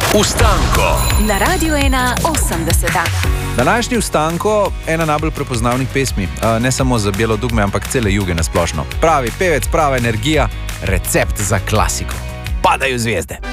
Vstanko na Radiu 1:80. Današnji Vstanko, ena najbolj prepoznavnih pesmi, ne samo za Bijelo dugme, ampak cele Juge nasplošno. Pravi pevec, prava energija, recept za klasiko. Padajo zvezde.